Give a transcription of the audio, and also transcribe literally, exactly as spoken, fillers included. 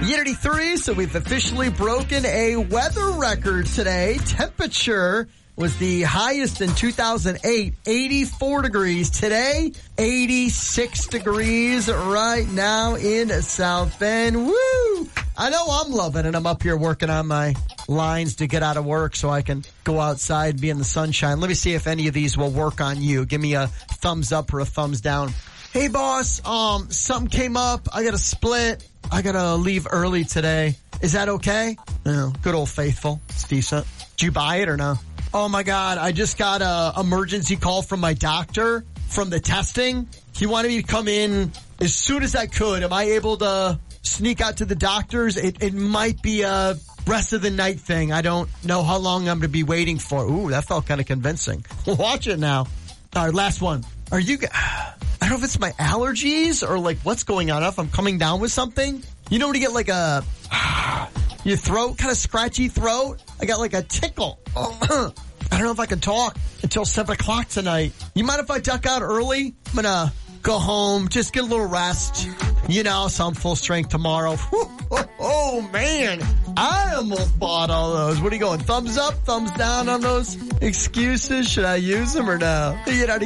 Unity three, so we've officially broken a weather record today. Temperature was the highest in two thousand eight, eighty-four degrees. Today, eighty-six degrees right now in South Bend. Woo! I know I'm loving it. I'm up here working on my lines to get out of work so I can go outside and be in the sunshine. Let me see if any of these will work on you. Give me a thumbs up or a thumbs down. Hey, boss, um, something came up. I got to split. I got to leave early today. Is that okay? No, good old faithful. It's decent. Did you buy it or no? Oh, my God. I just got a emergency call from my doctor from the testing. He wanted me to come in as soon as I could. Am I able to sneak out to the doctor's? It, it might be a rest of the night thing. I don't know how long I'm going to be waiting for. Ooh, that felt kind of convincing. Watch it now. All right, last one. Are you... I don't know if it's my allergies or like what's going on. If I'm coming down with something, you know when you get like a your throat kind of scratchy throat. I got like a tickle. I don't know if I can talk until seven o'clock tonight. You mind if I duck out early? I'm gonna go home, just get a little rest. You know, so I'm full strength tomorrow. Oh man, I almost bought all those. What are you going? Thumbs up, thumbs down on those excuses? Should I use them or no? You know.